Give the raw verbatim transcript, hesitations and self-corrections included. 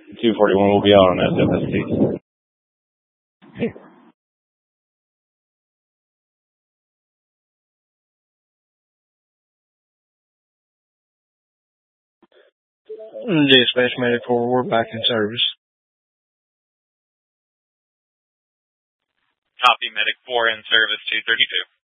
two forty-one will be out on S F S T. Dispatch Medic four, we're back in service. Copy, Medic four in service, two thirty-two.